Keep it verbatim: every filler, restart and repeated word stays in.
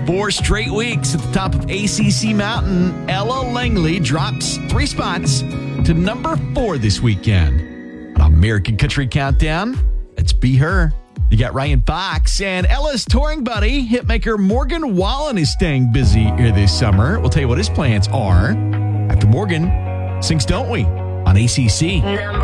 four straight weeks at the top of A C C Mountain. Ella Langley drops three spots to number four this weekend. American Country Countdown, let's be her. You got Ryan Fox and Ella's touring buddy, hitmaker Morgan Wallen is staying busy here this summer. We'll tell you what his plans are after Morgan sings Don't We on A C C.